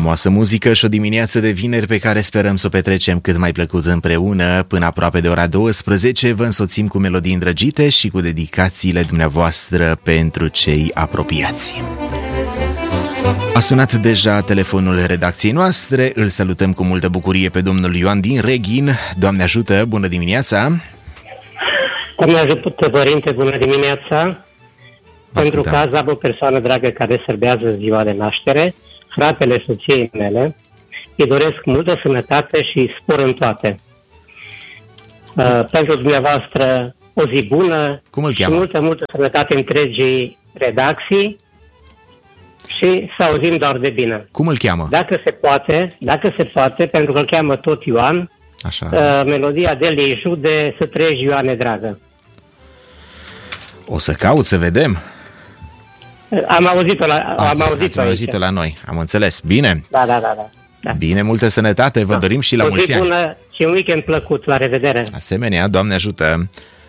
Frumoasă muzică și o dimineață de vineri pe care sperăm să o petrecem cât mai plăcut împreună. Până aproape de ora 12 vă însoțim cu melodii îndrăgite și cu dedicațiile dumneavoastră pentru cei apropiați. A sunat deja telefonul redacției noastre, îl salutăm cu multă bucurie pe domnul Ioan din Reghin. Doamne ajută, bună dimineața! Doamne ajută, părinte, bună dimineața! Pentru că azi am o persoană dragă care sărbează ziua de naștere, fratele soției mele, îi doresc multă sănătate și spor în toate. Pentru dumneavoastră o zi bună și multă sănătate întregii redacții și să auzim doar de bine. Cum îl cheamă? Dacă se poate, pentru că îl cheamă tot Ioan, așa. Melodia de Jude, să trăiești, Ioane dragă. O să caut să vedem. Am auzit-o la noi, am înțeles. Bine. Da. Bine, multă sănătate, vă dorim și la mulți ani. Bună și un weekend plăcut, la revedere. Asemenea, Doamne ajută.